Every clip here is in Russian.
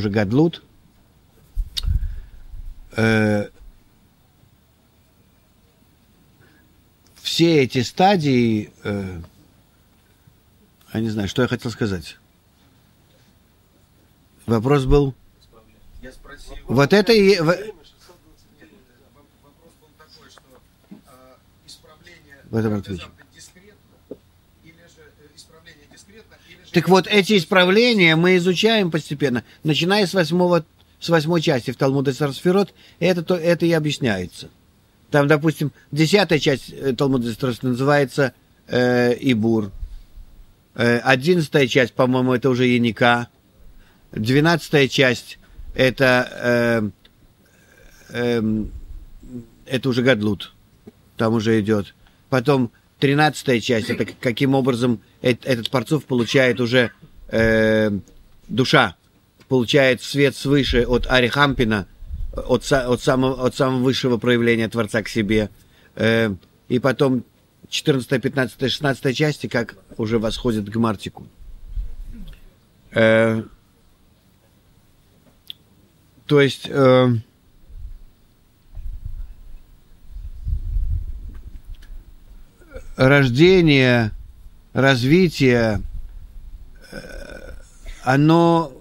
уже гадлут. Все эти стадии, я не знаю, что я хотел сказать. Вопрос был... Я спросил, Вот это и... вопрос был такой, что исправление В этом отвечу. дискретно, или же исправление дискретно, или же... Так вот, эти исправления мы изучаем постепенно, начиная с восьмой части в Талмуде Сферот, это и объясняется. Там, допустим, 10-я часть Талмуда Сферот называется Ибур, 11-я часть, по-моему, это уже Яника, 12-я часть это уже Гадлут, там уже идет. Потом 13-я часть, это каким образом этот Парцуф получает уже душа, получает свет свыше от Арихампина, от самого высшего проявления Творца к себе. И потом 14, 15, 16 части, как уже восходит к Мартику. То есть рождение, развитие, оно,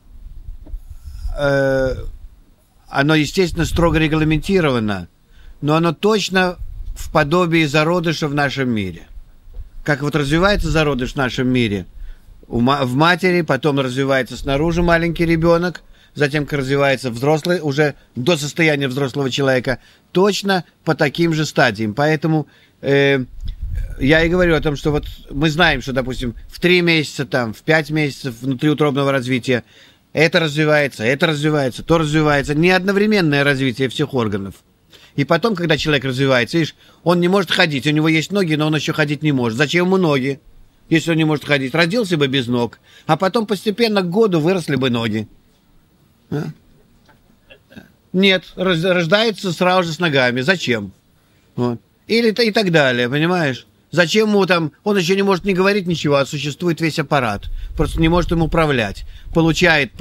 естественно, строго регламентировано, но оно точно в подобии зародыша в нашем мире. Как вот развивается зародыш в нашем мире? В матери, потом развивается снаружи маленький ребенок, затем развивается взрослый, уже до состояния взрослого человека, точно по таким же стадиям. Поэтому я и говорю о том, что вот мы знаем, что, допустим, в 3 месяца, там, в 5 месяцев внутриутробного развития это развивается, то развивается. Не одновременное развитие всех органов. И потом, когда человек развивается, видишь, он не может ходить, у него есть ноги, но он еще ходить не может. Зачем ему ноги, если он не может ходить? Родился бы без ног, а потом постепенно к году выросли бы ноги. А? Нет, рождается сразу же с ногами. Зачем? Вот. Или и так далее, понимаешь? Зачем ему там... Он еще не может не говорить ничего, а существует весь аппарат. Просто не может им управлять. Получает...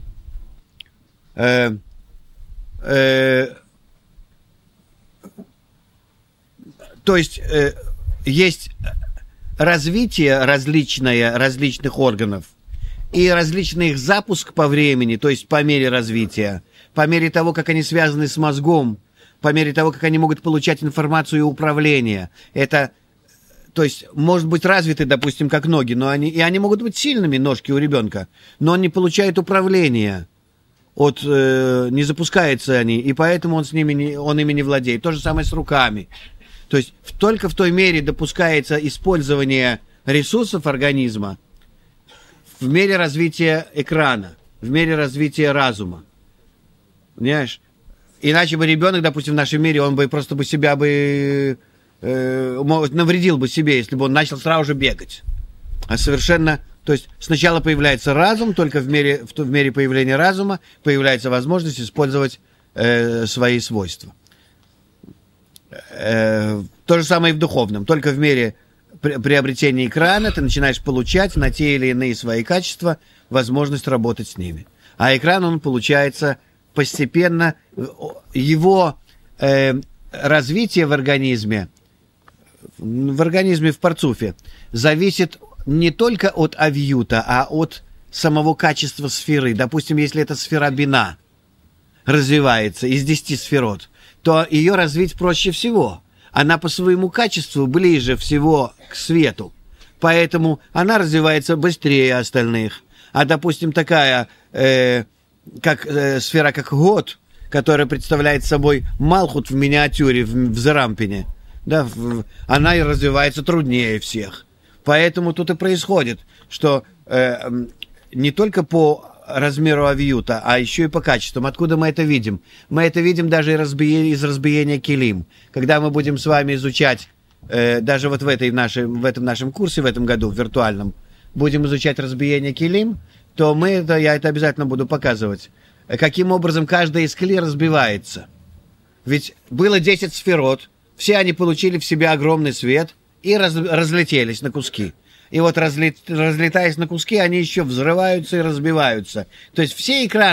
То есть есть развитие различное различных органов и различный их запуск по времени, то есть по мере развития, по мере того, как они связаны с мозгом, по мере того, как они могут получать информацию и управление. Это, то есть, может быть развиты, допустим, как ноги, но они могут быть сильными, ножки у ребенка, но он не получает управления. Не запускаются они, и поэтому он ими не владеет. То же самое с руками. То есть только в той мере допускается использование ресурсов организма в мере развития экрана, в мере развития разума. Понимаешь? Иначе бы ребенок, допустим, в нашем мире, он бы просто бы себя навредил бы себе, если бы он начал сразу же бегать. А совершенно... То есть сначала появляется разум, только в мере появления разума появляется возможность использовать свои свойства. То же самое и в духовном. Только в мере приобретения экрана ты начинаешь получать на те или иные свои качества возможность работать с ними. А экран, он получается постепенно, его развитие в организме, в парцуфе, зависит не только от авиюта, а от самого качества сферы. Допустим, если эта сфера бина развивается из 10 сферот, то ее развить проще всего. Она по своему качеству ближе всего к свету. Поэтому она развивается быстрее остальных. А, допустим, такая сфера, как год, которая представляет собой Малхут в миниатюре, в Зерампине, да, она и развивается труднее всех. Поэтому тут и происходит, что не только по размеру авиюта, а еще и по качествам. Откуда мы это видим? Мы это видим даже из разбиения килим. Когда мы будем с вами изучать, даже вот в этом нашем курсе, в этом году, в виртуальном, будем изучать разбиение килим, то я это обязательно буду показывать. Каким образом каждая из кли разбивается. Ведь было 10 сферот, все они получили в себе огромный свет и разлетелись на куски. И вот разлетаясь на куски, они еще взрываются и разбиваются. То есть все экраны